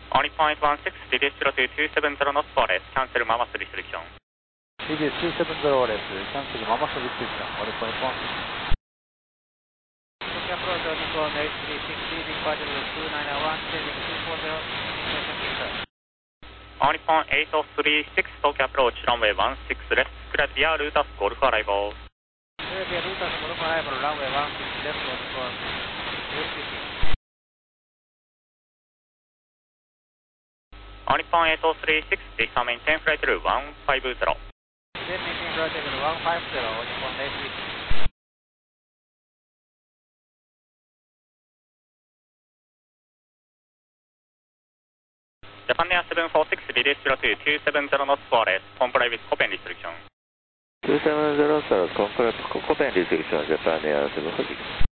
On point 16, release 0270 knots for less, cancel Mamas restriction. release 270 less, cancel Mamas restriction, on point 16. Tokyo approach Uniform 836, leading departure 291, changing 240, information picture. On point 8036, Tokyo approach runway 16 left, clear via Lutas Golf arrival. Clear via Lutas Golf arrival, runway 16 left, Golf UCC. On point 8036, please maintain flight level 150. Then maintain flight level 150, Uniform 836. Japan Air 746, release 270 knots for less, comply with Koppen restriction. 270 からcomply with Koppen restriction, Japan Air 746.